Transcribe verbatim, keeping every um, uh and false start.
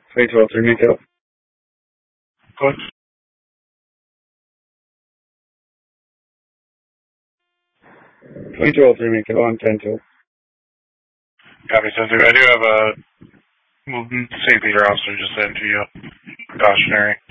twenty twelve three, make it up. Good. twenty twelve three, make it on ten two. Copy, ten two. I do have a movement safety leader officer just sent to you. Cautionary.